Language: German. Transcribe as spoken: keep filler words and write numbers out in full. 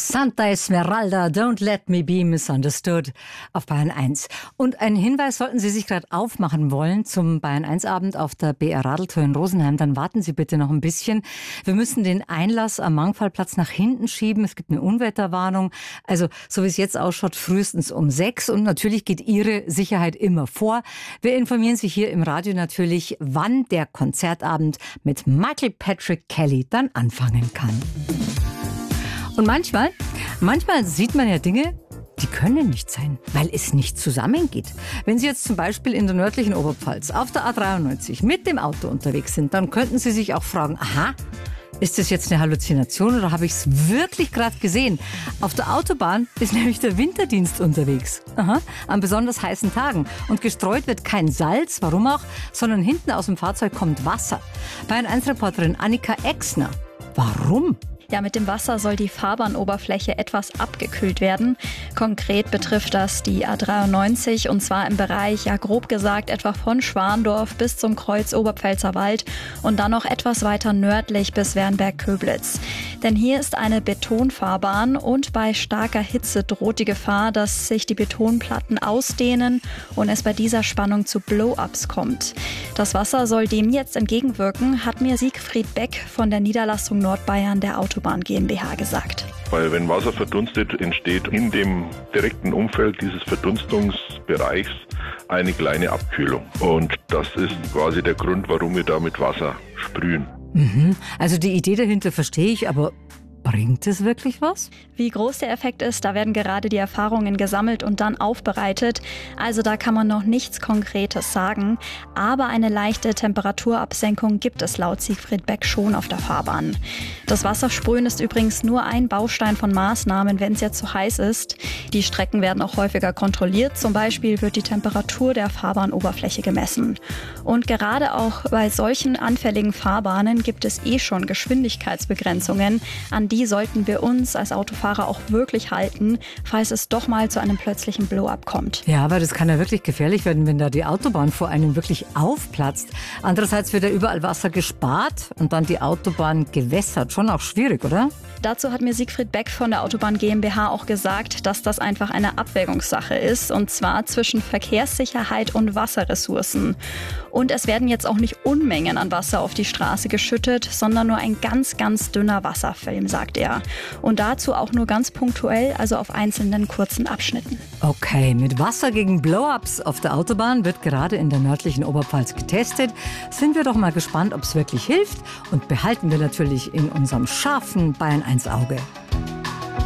Santa Esmeralda, Don't Let Me Be Misunderstood auf Bayern eins. Und ein Hinweis, sollten Sie sich gerade aufmachen wollen zum Bayern eins Abend auf der B R Radeltour in Rosenheim, dann warten Sie bitte noch ein bisschen. Wir müssen den Einlass am Mangfallplatz nach hinten schieben. Es gibt eine Unwetterwarnung. Also so wie es jetzt ausschaut, frühestens um sechs. Und natürlich geht Ihre Sicherheit immer vor. Wir informieren Sie hier im Radio natürlich, wann der Konzertabend mit Michael Patrick Kelly dann anfangen kann. Und manchmal, manchmal sieht man ja Dinge, die können nicht sein, weil es nicht zusammengeht. Wenn Sie jetzt zum Beispiel in der nördlichen Oberpfalz auf der A dreiundneunzig mit dem Auto unterwegs sind, dann könnten Sie sich auch fragen, aha, ist das jetzt eine Halluzination oder habe ich es wirklich gerade gesehen? Auf der Autobahn ist nämlich der Winterdienst unterwegs. Aha, an besonders heißen Tagen. Und gestreut wird kein Salz, warum auch, sondern hinten aus dem Fahrzeug kommt Wasser. Bayern eins Reporterin Annika Exner. Warum? Ja, mit dem Wasser soll die Fahrbahnoberfläche etwas abgekühlt werden. Konkret betrifft das die A dreiundneunzig und zwar im Bereich, ja grob gesagt, etwa von Schwandorf bis zum Kreuz Oberpfälzerwald und dann noch etwas weiter nördlich bis Wernberg-Köblitz. Denn hier ist eine Betonfahrbahn und bei starker Hitze droht die Gefahr, dass sich die Betonplatten ausdehnen und es bei dieser Spannung zu Blow-ups kommt. Das Wasser soll dem jetzt entgegenwirken, hat mir Siegfried Beck von der Niederlassung Nordbayern der Autobahn GmbH gesagt. Weil wenn Wasser verdunstet, entsteht in dem direkten Umfeld dieses Verdunstungsbereichs eine kleine Abkühlung. Und das ist quasi der Grund, warum wir da mit Wasser sprühen. Mhm. Also die Idee dahinter verstehe ich, aber bringt es wirklich was? Wie groß der Effekt ist, da werden gerade die Erfahrungen gesammelt und dann aufbereitet. Also da kann man noch nichts Konkretes sagen. Aber eine leichte Temperaturabsenkung gibt es laut Siegfried Beck schon auf der Fahrbahn. Das Wassersprühen ist übrigens nur ein Baustein von Maßnahmen, wenn es jetzt zu heiß ist. Die Strecken werden auch häufiger kontrolliert. Zum Beispiel wird die Temperatur der Fahrbahnoberfläche gemessen. Und gerade auch bei solchen anfälligen Fahrbahnen gibt es eh schon Geschwindigkeitsbegrenzungen, an die sollten wir uns als Autofahrer auch wirklich halten, falls es doch mal zu einem plötzlichen Blow-up kommt. Ja, aber das kann ja wirklich gefährlich werden, wenn da die Autobahn vor einem wirklich aufplatzt. Andererseits wird ja überall Wasser gespart und dann die Autobahn gewässert. Schon auch schwierig, oder? Dazu hat mir Siegfried Beck von der Autobahn GmbH auch gesagt, dass das einfach eine Abwägungssache ist, und zwar zwischen Verkehrssicherheit und Wasserressourcen. Und es werden jetzt auch nicht Unmengen an Wasser auf die Straße geschüttet, sondern nur ein ganz, ganz dünner Wasserfilm, sagt er. Und dazu auch nur ganz punktuell, also auf einzelnen kurzen Abschnitten. Okay, mit Wasser gegen Blow-ups auf der Autobahn wird gerade in der nördlichen Oberpfalz getestet. Sind wir doch mal gespannt, ob es wirklich hilft, und behalten wir natürlich in unserem scharfen Bayern eins Auge.